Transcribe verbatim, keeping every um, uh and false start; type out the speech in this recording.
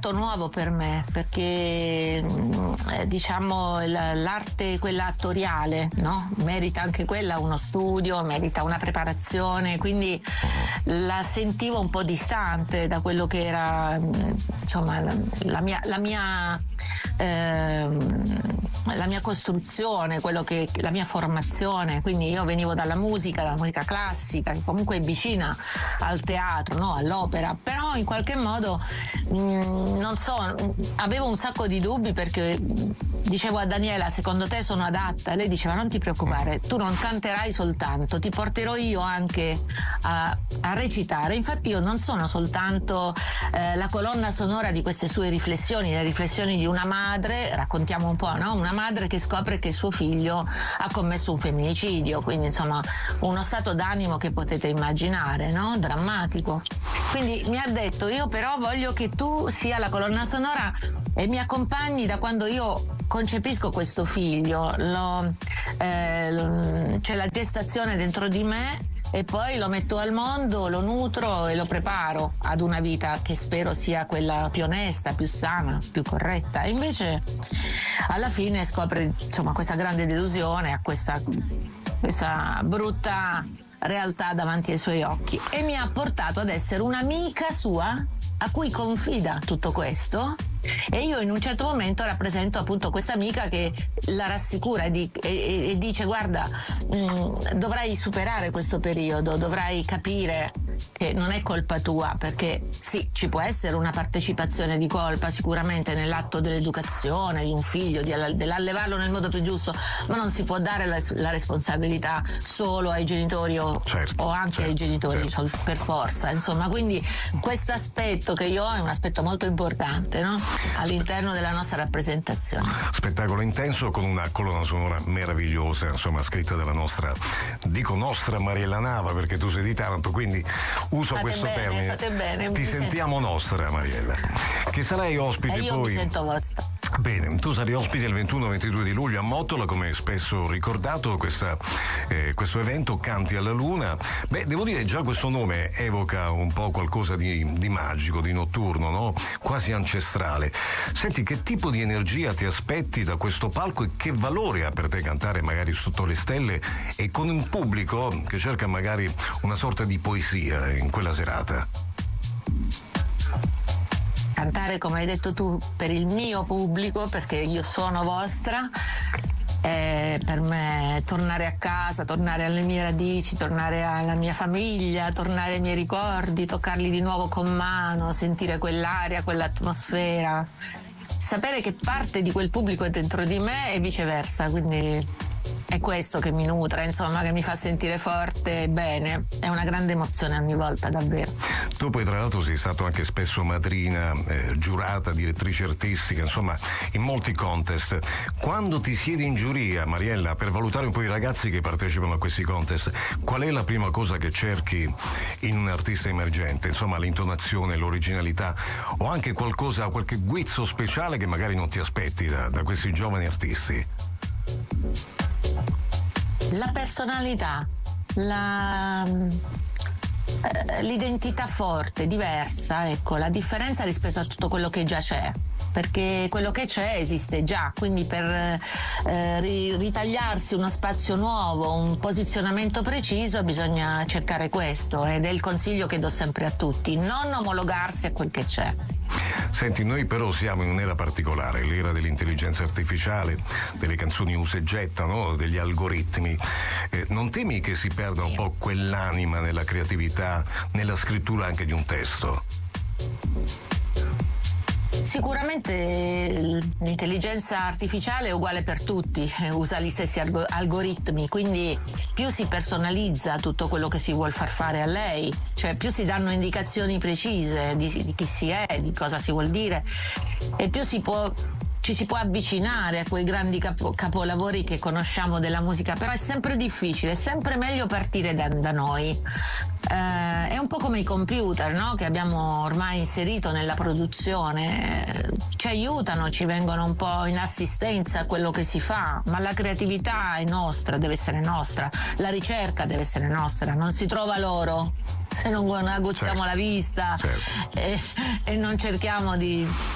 molto nuovo per me, perché eh, diciamo la, l'arte quella attoriale, no? Merita anche quella uno studio, merita una preparazione, quindi la sentivo un po' distante da quello che era insomma la, la mia la mia ehm, la mia costruzione, quello che la mia formazione. Quindi io venivo dalla musica, dalla musica classica, che comunque è vicina al teatro, no? All'opera, però in qualche modo mh, non so, avevo un sacco di dubbi, perché dicevo a Daniela: secondo te sono adatta? E lei diceva: non ti preoccupare, tu non canterai soltanto, ti porterò io anche a, a recitare. Infatti io non sono soltanto eh, la colonna sonora di queste sue riflessioni, le riflessioni di una madre, raccontiamo un po', no? Una madre che scopre che suo figlio ha commesso un femminicidio, quindi insomma uno stato d'animo che potete immaginare, no? Drammatico. Quindi mi ha detto: io però voglio che tu sia la colonna sonora e mi accompagni da quando io concepisco questo figlio, lo, eh, lo, c'è la gestazione dentro di me, e poi lo metto al mondo, lo nutro e lo preparo ad una vita che spero sia quella più onesta, più sana, più corretta. E invece alla fine scopre insomma questa grande delusione, a questa, questa brutta realtà davanti ai suoi occhi, e mi ha portato ad essere un'amica sua a cui confida tutto questo. E io in un certo momento rappresento appunto questa amica che la rassicura e, di, e, e dice: guarda, mh, dovrai superare questo periodo, dovrai capire che non è colpa tua, perché sì, ci può essere una partecipazione di colpa sicuramente nell'atto dell'educazione di un figlio, di dell'allevarlo nel modo più giusto, ma non si può dare la, la responsabilità solo ai genitori o, certo, o anche certo, ai genitori certo. per forza, insomma. Quindi questo aspetto che io ho è un aspetto molto importante, no? All'interno della nostra rappresentazione. Spettacolo intenso con una colonna sonora meravigliosa, insomma, scritta dalla nostra, dico nostra Mariella Nava, perché tu sei di Taranto, quindi uso fate questo bene, termine. Fate bene, Ti sentiamo sento... nostra, Mariella. Che sarai ospite e io poi. mi sento vostra. Bene, tu sarai ospite il ventuno ventidue di luglio a Mottola, come spesso ricordato, questa, eh, questo evento Canti alla Luna. Beh, devo dire, già questo nome evoca un po' qualcosa di, di magico, di notturno, no? Quasi ancestrale. Senti, che tipo di energia ti aspetti da questo palco e che valore ha per te cantare magari sotto le stelle e con un pubblico che cerca magari una sorta di poesia in quella serata? Cantare, come hai detto tu, per il mio pubblico, perché io sono vostra, è per me tornare a casa, tornare alle mie radici, tornare alla mia famiglia, tornare ai miei ricordi, toccarli di nuovo con mano, sentire quell'aria, quell'atmosfera, sapere che parte di quel pubblico è dentro di me e viceversa. Quindi è questo che mi nutre, insomma, che mi fa sentire forte e bene. È una grande emozione ogni volta, davvero. Tu poi tra l'altro sei stato anche spesso madrina, eh, giurata, direttrice artistica, insomma, in molti contest. Quando ti siedi in giuria, Mariella, per valutare un po' i ragazzi che partecipano a questi contest, qual è la prima cosa che cerchi in un artista emergente? Insomma, l'intonazione, l'originalità, o anche qualcosa, qualche guizzo speciale che magari non ti aspetti da, da questi giovani artisti? La personalità, la, eh, l'identità forte, diversa, ecco, la differenza rispetto a tutto quello che già c'è, perché quello che c'è esiste già, quindi per eh, ri- ritagliarsi uno spazio nuovo, un posizionamento preciso, bisogna cercare questo, ed è il consiglio che do sempre a tutti: non omologarsi a quel che c'è. Senti, noi però siamo in un'era particolare, l'era dell'intelligenza artificiale, delle canzoni usa e getta, no? Degli algoritmi. Eh, non temi che si perda un po' quell'anima nella creatività, nella scrittura anche di un testo? Sicuramente l'intelligenza artificiale è uguale per tutti, usa gli stessi alg- algoritmi, quindi più si personalizza tutto quello che si vuol far fare a lei, cioè più si danno indicazioni precise di, di chi si è, di cosa si vuol dire, e più si può ci si può avvicinare a quei grandi capo, capolavori che conosciamo della musica, però è sempre difficile, è sempre meglio partire da, da noi. Eh, è un po' come i computer, no? Che abbiamo ormai inserito nella produzione, eh, ci aiutano, ci vengono un po' in assistenza a quello che si fa, ma la creatività è nostra, deve essere nostra, la ricerca deve essere nostra, non si trova l'oro se non aguzziamo certo, la vista, certo. e, e non cerchiamo di